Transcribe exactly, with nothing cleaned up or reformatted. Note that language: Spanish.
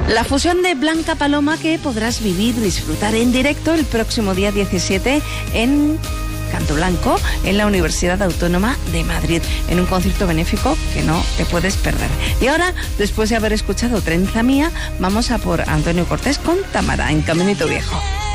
La fusión de Blanca Paloma que podrás vivir, disfrutar en directo el próximo día diecisiete en Canto Blanco, en la Universidad Autónoma de Madrid, en un concierto benéfico que no te puedes perder. Y ahora, después de haber escuchado Trenza Mía, vamos a por Antonio Cortés con Tamara en Caminito Viejo.